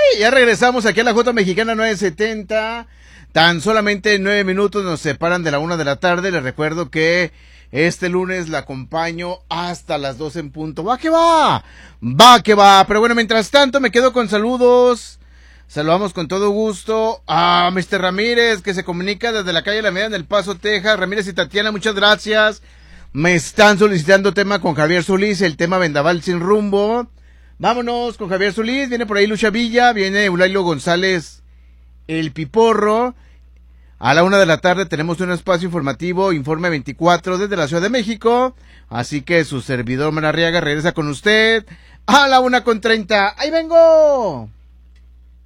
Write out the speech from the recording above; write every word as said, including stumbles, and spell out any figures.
Ya regresamos aquí a la J Mexicana nueve setenta. Tan solamente nueve minutos nos separan de la una de la tarde. Les recuerdo que este lunes la acompaño hasta las doce en punto. ¡Va que va! ¡Va que va! Pero bueno, mientras tanto me quedo con saludos. Saludamos con todo gusto a mister Ramírez, que se comunica desde la calle La Media en El Paso, Texas. Ramírez y Tatiana, muchas gracias. Me están solicitando tema con Javier Solís, el tema Vendaval sin rumbo. Vámonos con Javier Solís, viene por ahí Lucha Villa, viene Eulailo González, el Piporro. A la una de la tarde tenemos un espacio informativo, Informe veinticuatro desde la Ciudad de México. Así que su servidor Manarriaga regresa con usted a la una con treinta. ¡Ahí vengo!